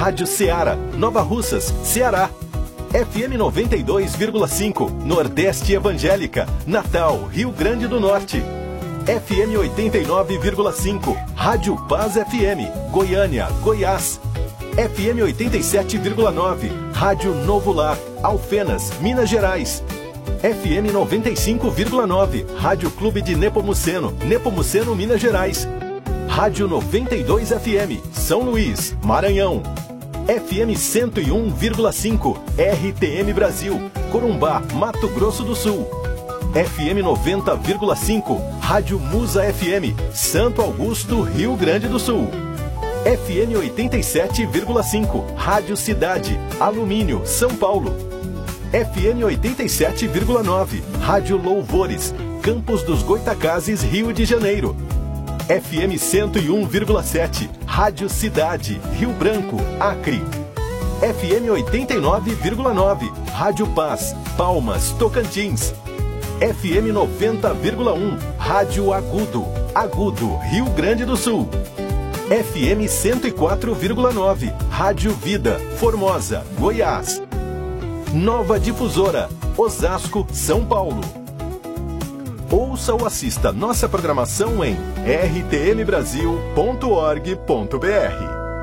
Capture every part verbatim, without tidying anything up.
Rádio Ceará, Nova Russas, Ceará. F M noventa e dois vírgula cinco, Nordeste Evangélica, Natal, Rio Grande do Norte. F M oitenta e nove vírgula cinco, Rádio Paz F M, Goiânia, Goiás. F M oitenta e sete vírgula nove, Rádio Novo Lar, Alfenas, Minas Gerais. F M noventa e cinco vírgula nove, Rádio Clube de Nepomuceno, Nepomuceno, Minas Gerais. Rádio noventa e dois F M, São Luís, Maranhão. F M cento e um vírgula cinco, R T M Brasil, Corumbá, Mato Grosso do Sul. F M noventa vírgula cinco, Rádio Musa F M, Santo Augusto, Rio Grande do Sul. F M oitenta e sete vírgula cinco, Rádio Cidade, Alumínio, São Paulo. F M oitenta e sete vírgula nove, Rádio Louvores, Campos dos Goitacazes, Rio de Janeiro. F M cento e um vírgula sete, Rádio Cidade, Rio Branco, Acre. F M oitenta e nove vírgula nove, Rádio Paz, Palmas, Tocantins. F M noventa vírgula um, Rádio Agudo, Agudo, Rio Grande do Sul. F M cento e quatro vírgula nove, Rádio Vida, Formosa, Goiás. Nova Difusora, Osasco, São Paulo. Ouça ou assista nossa programação em r t m brasil ponto org ponto b r.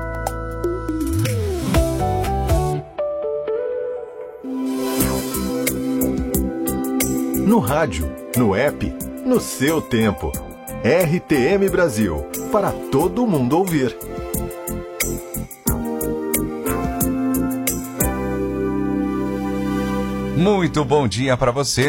No rádio, no app, no seu tempo. R T M Brasil, para todo mundo ouvir. Muito bom dia para você.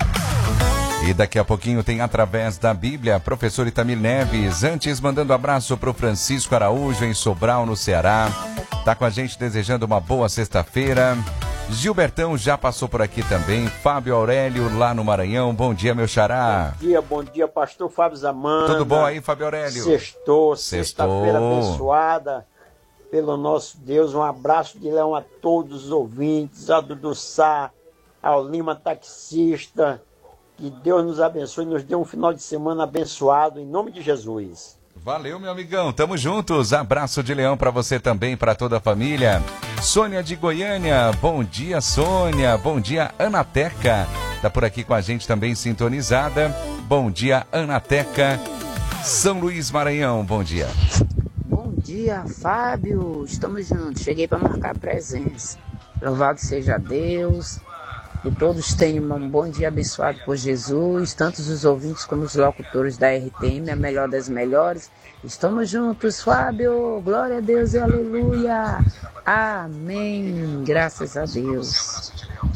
E daqui a pouquinho tem Através da Bíblia, professor Itamir Neves. Antes, mandando abraço para o Francisco Araújo, em Sobral, no Ceará. Tá com a gente desejando uma boa sexta-feira. Gilbertão já passou por aqui também. Fábio Aurélio, lá no Maranhão. Bom dia, meu xará. Bom dia, bom dia, pastor Fábio Zamanda. Tudo bom aí, Fábio Aurélio? Sextou, sexta-feira abençoada pelo nosso Deus. Um abraço de leão a todos os ouvintes, a Dudu Sá, ao Lima Taxista. Que Deus nos abençoe e nos dê um final de semana abençoado, em nome de Jesus. Valeu, meu amigão. Tamo juntos. Abraço de leão para você também, para toda a família. Sônia de Goiânia. Bom dia, Sônia. Bom dia, Anateca. Tá por aqui com a gente também sintonizada. Bom dia, Anateca. São Luís, Maranhão. Bom dia. Bom dia, Fábio. Estamos juntos. Cheguei para marcar presença. Louvado seja Deus. Que todos tenham um bom dia abençoado por Jesus, tanto os ouvintes como os locutores da R T M, a melhor das melhores. Estamos juntos, Fábio. Glória a Deus e aleluia. Amém. Graças a Deus.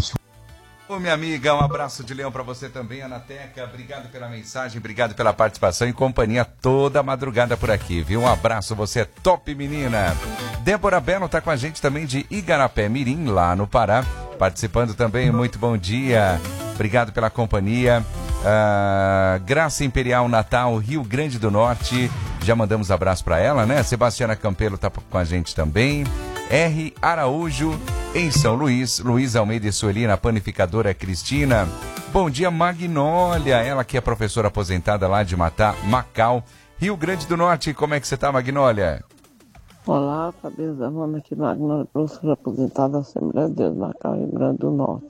Ô, minha amiga, um abraço de leão para você também, Anateca. Obrigado pela mensagem, obrigado pela participação e companhia toda madrugada por aqui, viu? Um abraço, você é top, menina. Débora Belo tá com a gente também de Igarapé Mirim, lá no Pará. Participando também, muito bom dia. Obrigado pela companhia. Uh, Graça Imperial Natal, Rio Grande do Norte. Já mandamos abraço para ela, né? Sebastiana Campelo tá com a gente também. R. Araújo, em São Luís. Luiz Almeida e Sueli, na Panificadora Cristina. Bom dia, Magnólia. Ela que é professora aposentada lá de Matá, Macau, Rio Grande do Norte. Como é que você tá, Magnólia? Olá, Fabio Zamanda, aqui Magnólia, professora aposentada da Assembleia de Deus, Macau, Rio Grande do Norte.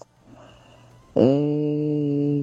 É...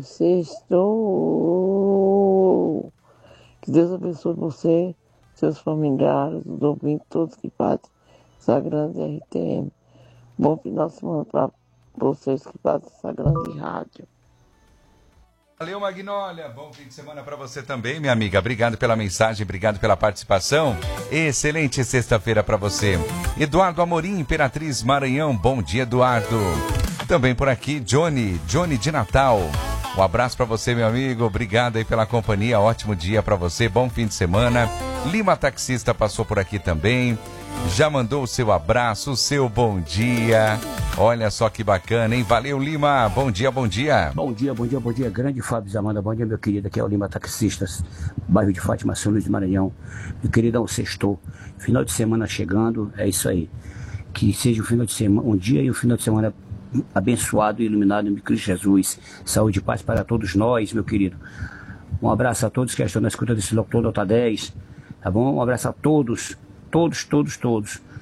Sextou. Que Deus abençoe você, seus familiares, os ouvintes, todos que partem dessa grande R T M. Bom final de semana para vocês que partem dessa grande rádio. Valeu, Magnólia. Bom fim de semana para você também, minha amiga. Obrigado pela mensagem, obrigado pela participação. Excelente sexta-feira para você. Eduardo Amorim, Imperatriz, Maranhão. Bom dia, Eduardo. Também por aqui, Johnny, Johnny de Natal. Um abraço para você, meu amigo. Obrigado aí pela companhia. Ótimo dia para você. Bom fim de semana. Lima Taxista passou por aqui também. Já mandou o seu abraço, o seu bom dia. Olha só que bacana, hein? Valeu, Lima. Bom dia, bom dia. Bom dia, bom dia, bom dia. Grande Fábio Zamanda. Bom dia, meu querido. Aqui é o Lima Taxistas, bairro de Fátima, São Luís do Maranhão. Meu queridão, sextou. Final de semana chegando, é isso aí. Que seja um final de semana, um dia e um final de semana abençoado e iluminado em Cristo Jesus. Saúde e paz para todos nós, meu querido. Um abraço a todos que estão na escuta desse locutor Nota dez. Tá bom? Um abraço a todos. Todos, todos, todos.